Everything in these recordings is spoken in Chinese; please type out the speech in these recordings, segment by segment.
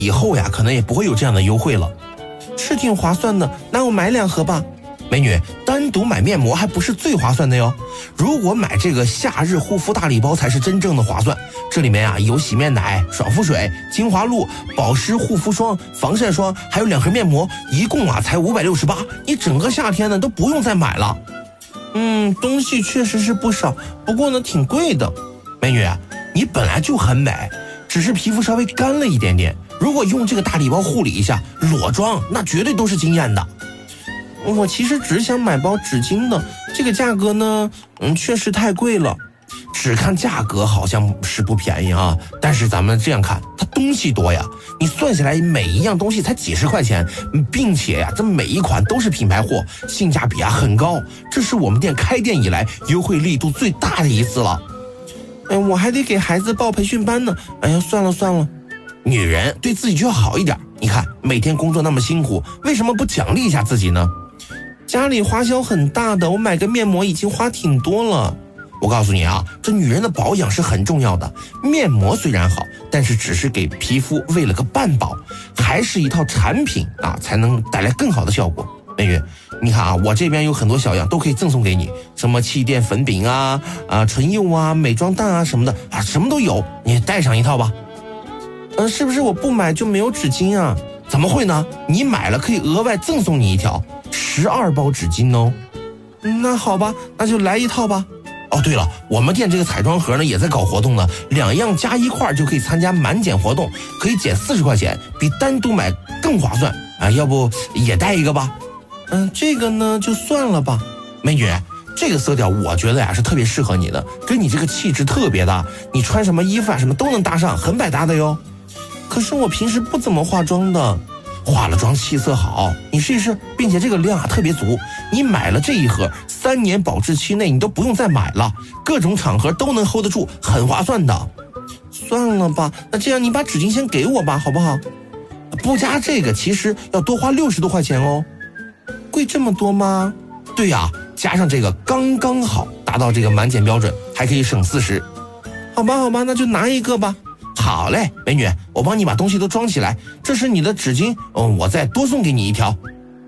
以后呀可能也不会有这样的优惠了。 是挺划算的，那我买2盒吧。 美女，单独买面膜还不是最划算的哟。如果买这个夏日护肤大礼包才是真正的划算。这里面啊有洗面奶、爽肤水、精华露、保湿护肤霜、防晒霜，还有2盒面膜，一共啊才568，你整个夏天呢都不用再买了。 东西确实是不少，不过呢挺贵的。 美女，你本来就很美，只是皮肤稍微干了一点点，如果用这个大礼包护理一下，裸妆那绝对都是惊艳的。 我其实只想买包纸巾的，这个价格呢，确实太贵了。 只看价格好像是不便宜啊，但是咱们这样看，它东西多呀，你算下来每一样东西才几十块钱，并且呀，这每一款都是品牌货，性价比啊很高，这是我们店开店以来优惠力度最大的一次了。 我还得给孩子报培训班呢，算了。 女人对自己就要好一点，你看每天工作那么辛苦，为什么不奖励一下自己呢？ 家里花销很大的，我买个面膜已经花挺多了。 我告诉你啊，这女人的保养是很重要的，面膜虽然好，但是只是给皮肤喂了个半饱，还是一套产品啊才能带来更好的效果。美女，你看啊，我这边有很多小样都可以赠送给你，什么气垫粉饼啊、唇釉啊、美妆蛋啊什么的啊，什么都有，你带上一套吧。 是不是我不买就没有纸巾啊？ 怎么会呢？你买了可以额外赠送你一条12包纸巾哦。 那好吧，那就来一套吧。 哦，对了，我们店这个彩妆盒呢也在搞活动呢，2样加一块就可以参加满减活动，可以减40块钱，比单独买更划算啊！要不也带一个吧？ 这个呢就算了吧。 美女，这个色调我觉得呀是特别适合你的，跟你这个气质特别搭，你穿什么衣服啊什么都能搭上，很百搭的哟。 可是我平时不怎么化妆的。 化了妆气色好，你试一试，并且这个量啊特别足，你买了这一盒，3年保质期内你都不用再买了，各种场合都能 hold 得住，很划算的。 算了吧，那这样你把纸巾先给我吧，好不好？ 不加这个其实要多花60多块钱哦。 贵这么多吗？ 对呀，加上这个刚刚好，达到这个满减标准，还可以省40。 好吧，那就拿一个吧。 好嘞，美女，我帮你把东西都装起来，这是你的纸巾，我再多送给你一条。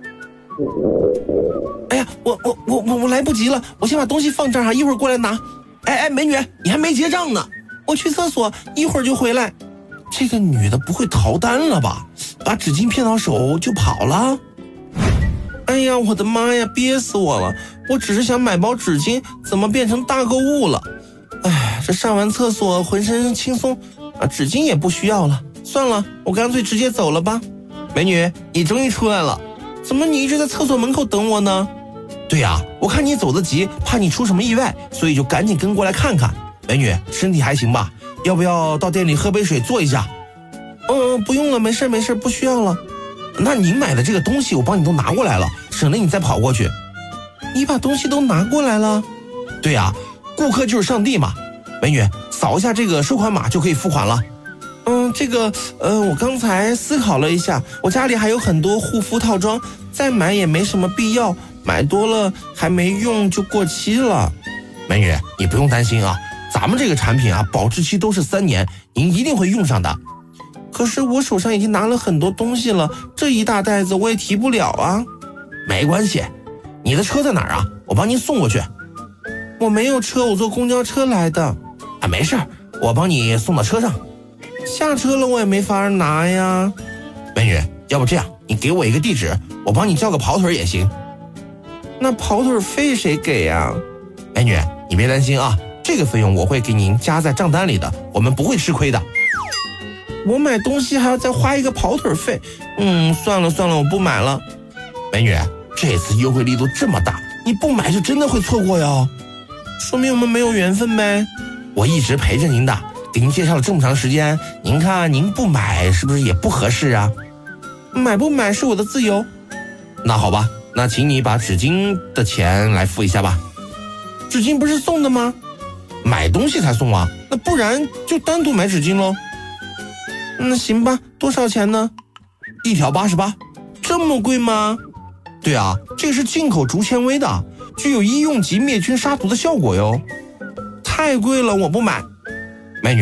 哎呀，我来不及了，我先把东西放这儿哈，一会儿过来拿。 美女，你还没结账呢， 我去厕所，一会儿就回来。 这个女的不会逃单了吧？把纸巾骗到手就跑了？ 哎呀，我的妈呀，憋死我了！我只是想买包纸巾，怎么变成大购物了？这上完厕所浑身轻松，纸巾也不需要了。算了，我干脆直接走了吧。 美女，你终于出来了， 怎么你一直在厕所门口等我呢？ 对呀，我看你走得急，怕你出什么意外，所以就赶紧跟过来看看。美女，身体还行吧？要不要到店里喝杯水坐一下？ 不用了，没事，不需要了。 那你买的这个东西我帮你都拿过来了，省得你再跑过去。 你把东西都拿过来了？ 对呀，顾客就是上帝嘛。美女，扫一下这个收款码就可以付款了。 我刚才思考了一下，我家里还有很多护肤套装，再买也没什么必要，买多了还没用就过期了。 美女，你不用担心啊，咱们这个产品啊，保质期都是3年，您一定会用上的。 可是我手上已经拿了很多东西了，这一大袋子我也提不了啊。 没关系，你的车在哪儿啊？我帮您送过去。 我没有车，我坐公交车来的。 没事，我帮你送到车上。 下车了我也没法拿呀。 美女，要不这样，你给我一个地址，我帮你叫个跑腿也行。 那跑腿费谁给呀？ 美女，你别担心啊，这个费用我会给您加在账单里的，我们不会吃亏的。 我买东西还要再花一个跑腿费，算了，我不买了。 美女，这次优惠力度这么大，你不买就真的会错过哟。 说明我们没有缘分呗。 我一直陪着您的，给您介绍了这么长时间，您看您不买是不是也不合适啊？ 买不买是我的自由。 那好吧，那请你把纸巾的钱来付一下吧。 纸巾不是送的吗？ 买东西才送啊， 那不然就单独买纸巾咯。那行吧，多少钱呢 ？1条88。 这么贵吗？ 对啊，这个是进口竹纤维的，具有医用级灭菌杀毒的效果哟。 太贵了，我不买。 美女，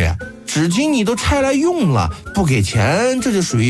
纸巾你都拆来用了，不给钱，这就属于